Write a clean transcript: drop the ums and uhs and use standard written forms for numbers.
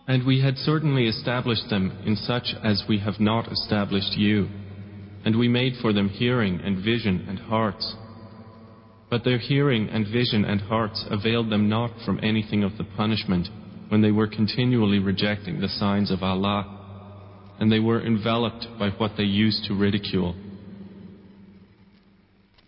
And we had certainly established them in such as we have not established you, and we made for them hearing and vision and hearts. But their hearing and vision and hearts availed them not from anything of the punishment when they were continually rejecting the signs of Allah, and they were enveloped by what they used to ridicule.